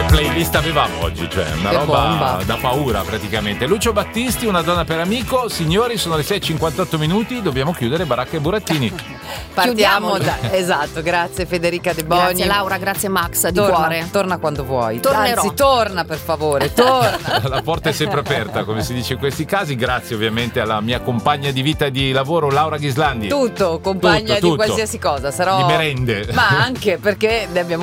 playlist avevamo oggi, cioè una Che roba bomba. da paura praticamente. Lucio Battisti, Una donna per amico. Signori, sono le 6:58 minuti, dobbiamo chiudere Baracca e Burattini. Partiamo esatto, grazie Federica De Boni. Grazie Laura, grazie Max, di cuore. Torna quando vuoi. Tornerò. Anzi, torna per favore, torna. La porta è sempre aperta, come si dice in questi casi. Grazie ovviamente alla mia compagna di vita e di lavoro, Laura Ghislandi. Tutto, compagna Tutto. di qualsiasi cosa. Sarò Di merende. Ma anche perché ne abbiamo